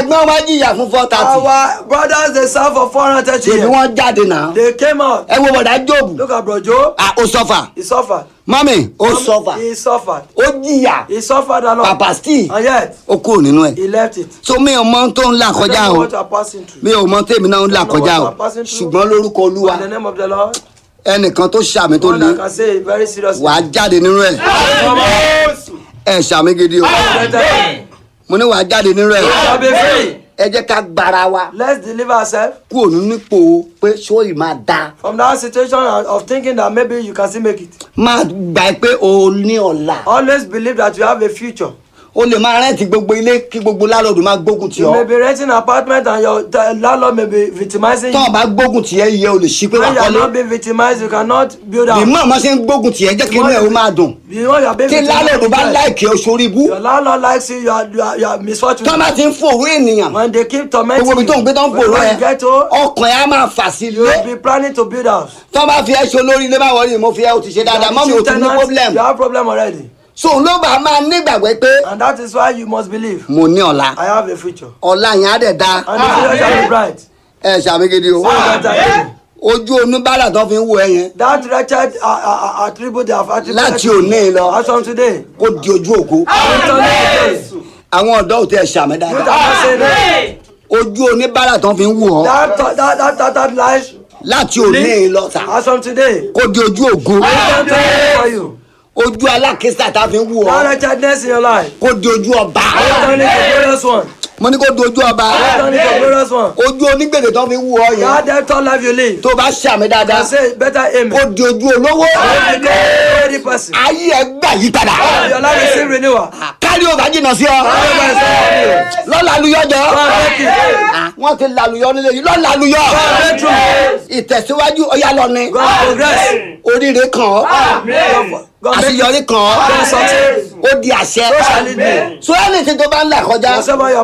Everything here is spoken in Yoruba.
ẹ̀gbọ́n wa jìyà fún 430. Our brothers, they serve for 430 ṣèbí years. wọ́n jáde náà. They came out. ẹ wo bọ̀dá Jóòbù. Look at bro Job. ó sọ́fà. He suffered. mami ó sọ́fà. He suffered. ó jìyà. He suffered a lot. papa still. And yet, ó kúrò nínú ẹ̀. he left it. so mi ò mọ tó ń là I kọjá don't know o. what you are passing through. mi ò mọ tèmi náà ń là kọjá o. ṣùgbọ́n lórúkọ Olúwa In the name of the Lord, ẹnìkan tó ṣàmì tó one le that can say it very seriously. wàá jáde nínú ẹ̀. ẹ ṣàmì gidi o. mo ní wàá jáde nínú ẹ̀. Shall be free. ẹ jẹ́ ká gbára wa Let's deliver ourselves kúrò nínú ipò pé sóòrì máa da. from that situation of thinking that maybe you can still make it. máa gbà pé o ní ọ̀la. Always believe that you have a future. o lè máa rẹ́ǹtì gbogbo ilé kí gbogbo lálọ́ọ̀dù máa gbógun tì You may ọ́. be renting an apartment and your landlord may be victimizing tọ́ ọ you. bá gbógun tì ẹ́ iye o lè ṣí pé wà When you are kọ́lé. not being victimized, you cannot build a ìmọ̀ ọmọ ṣe ń gbógun tì ẹ́ jẹ́ kí inú ẹ̀ ó máa dùn. You know you are being tí lálọ́ọ̀dù bá victimized. láìkì ọ́ sórí ibú. Your landlord likes you, you are misfortune. tọ́ bá ti ń fòrò ènìyàn. When they keep tormenting gbogbo ibi tó ń gbé tó ń fòrò when ẹ you get home, ọkàn ẹ̀ á máa fà sí you ilé. will be planning to build house. tọ́ bá fi ẹ́ ṣe olórí ilé báwọ̀ rí mo fi ẹ́ o ti ṣe dáadáa mọ́ mi ò tún ní problem. You have problem already. so ló bá máa nígbàgbọ́ pé And that is why you must believe. mo ní ọ̀la. I have a future. ọ̀la yẹn á dẹ̀ da. And the future shall be bright. ẹ ṣàmì gidi o. ojú oníbàárà tó fi ń wo ẹ yẹn That wretched attribute they have attributed láti òní lọ as from today. kó di ojú ògo. àwọn ọ̀dọ́ ò tẹ ṣàmì You dáadáa. cannot say that. ojú oníbàárà tó fi ń wò ọ́ That life láti òní lọ sà as from today. kó di ojú ògo. For you. ojú alákísà tá fi ń wò That ọ́ wretchedness in your life. kó di ojú ọba. Turn it to glorious one. mo ní kó di ojú ọba. Turn it to glorious one. ojú onígbèdè tó fi ń wò ọ́ yẹn That debtor life you live. tó bá ṣàmì I dáadáa say better amen. kó di ojú olówó. Become a ready person. ayé ẹ gbà yí padà. Your life is still renewal. kárí ò bá jìnnà sí ọ. lọ́la luyọ́jọ́. wọ́n ti laluyọ́ nílé yìí lọ́la luyọ́. ìtẹ̀síwájú ọ̀yá lọ ni. God progress. oríire kàn ọ́. God make àṣeyọrí kàn ọ́. God success. ó di àṣẹ. So shall it be. so ẹni tí tó bá ń là kọjá. Whatever your